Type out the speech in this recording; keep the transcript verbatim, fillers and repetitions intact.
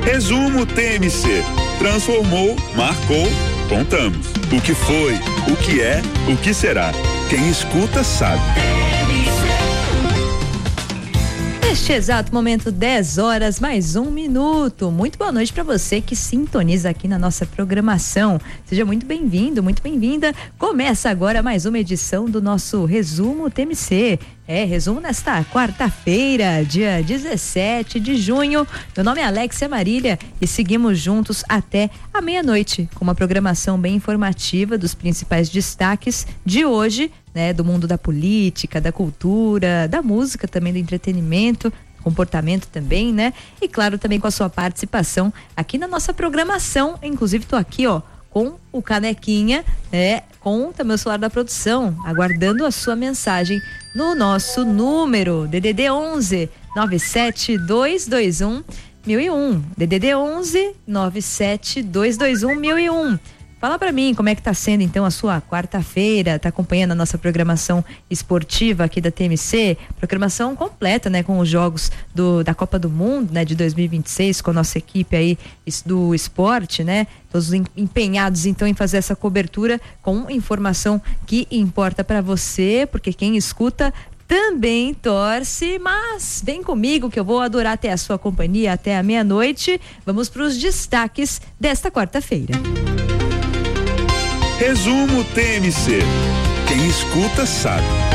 Resumo T M C. Transformou, marcou, contamos. O que foi, o que é, o que será. Quem escuta sabe. Neste exato momento, dez horas, mais um minuto. Muito boa noite para você que sintoniza aqui na nossa programação. Seja muito bem-vindo, muito bem-vinda. Começa agora mais uma edição do nosso Resumo T M C. É, resumo nesta quarta-feira, dia dezessete de junho. Meu nome é Alexia Marília e seguimos juntos até a meia-noite com uma programação bem informativa dos principais destaques de hoje, né, do mundo da política, da cultura, da música também, do entretenimento, comportamento também, né? E claro, também com a sua participação aqui na nossa programação. Inclusive, tô aqui, ó, com o Canequinha, né? Com também o celular da produção, aguardando a sua mensagem no nosso número D D D onze nove sete dois dois um mil e um. D D D onze nove sete dois dois um mil e um. Fala pra mim como é que tá sendo então a sua quarta-feira, tá acompanhando a nossa programação esportiva aqui da T M C, programação completa, né, com os jogos do, da Copa do Mundo, né, de dois mil e vinte e seis, com a nossa equipe aí do esporte, né, todos empenhados então em fazer essa cobertura com informação que importa pra você, porque quem escuta também torce, mas vem comigo que eu vou adorar ter a sua companhia até a meia-noite. Vamos pros destaques desta quarta-feira. Resumo T M C. Quem escuta sabe.